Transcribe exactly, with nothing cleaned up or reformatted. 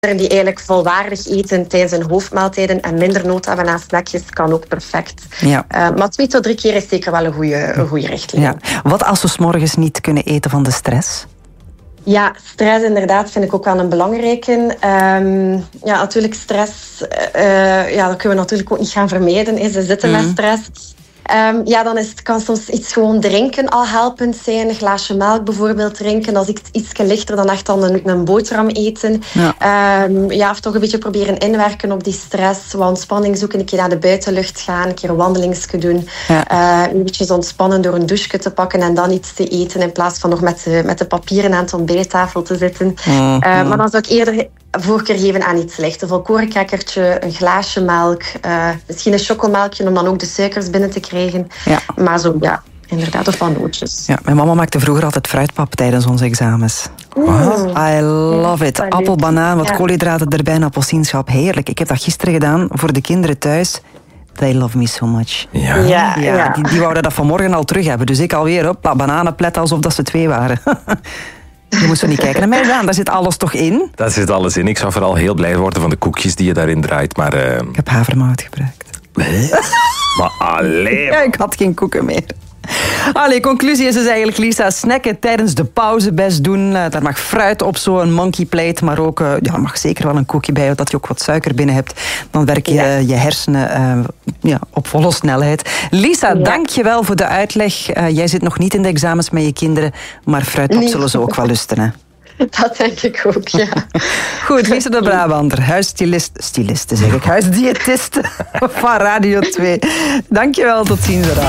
die eigenlijk volwaardig eten tijdens hun hoofdmaaltijden en minder nood hebben aan snackjes, kan ook perfect. Ja. Uh, maar twee tot drie keer is zeker wel een goede, een goede richtlijn. Ja. Wat als we 's morgens niet kunnen eten van de stress? Ja, stress inderdaad vind ik ook wel een belangrijke. Um, ja, natuurlijk stress, uh, ja, dat kunnen we natuurlijk ook niet gaan vermijden. Is ze zitten mm. met stress. Um, ja, dan is het, kan soms iets gewoon drinken al helpend zijn. Een glaasje melk bijvoorbeeld drinken. Dat is iets, iets lichter dan echt dan een, een boterham eten. Ja. Um, ja, of toch een beetje proberen inwerken op die stress. Wat ontspanning zoeken, een keer naar de buitenlucht gaan. Een keer een wandelingsje doen. Ja. Uh, een beetje ontspannen door een douche te pakken en dan iets te eten. In plaats van nog met de, met de papieren aan het ontbijttafel te zitten. Mm-hmm. Uh, maar dan zou ik eerder voorkeur geven aan iets licht. Een volkorenkrekkertje, een glaasje melk. Uh, misschien een chocomelkje om dan ook de suikers binnen te krijgen. Ja. Maar zo, ja, inderdaad, of van nootjes. Ja, mijn mama maakte vroeger altijd fruitpap tijdens onze examens. Wow. I love it. Appel, banaan, wat ja. koolhydraten erbij en appelsienschap. Heerlijk. Ik heb dat gisteren gedaan voor de kinderen thuis. They love me so much. Ja. Ja, ja, ja. Die, die wouden dat vanmorgen al terug hebben. Dus ik alweer, hopla, bananenpletten alsof dat ze twee waren. Je moet zo niet kijken naar mij aan, daar zit alles toch in? Daar zit alles in. Ik zou vooral heel blij worden van de koekjes die je daarin draait. Maar, uh... ik heb havermout gebruikt. Maar alleen... Ja, ik had geen koeken meer. Allee, conclusie is dus eigenlijk, Lisa, snacken tijdens de pauze best doen. Uh, daar mag fruit op zo'n monkey plate, maar ook, uh, ja, mag zeker wel een koekje bij, dat je ook wat suiker binnen hebt. Dan werk je ja. je hersenen uh, ja, op volle snelheid. Lisa, ja. dank je wel voor de uitleg. Uh, jij zit nog niet in de examens met je kinderen, maar fruitpap nee. zullen ze ook wel lusten, hè? Dat denk ik ook, ja. Goed, Lisa de Brabander, huisstylist, styliste zeg ik, huisdiëtiste van Radio twee. Dank je wel, tot ziens eraan.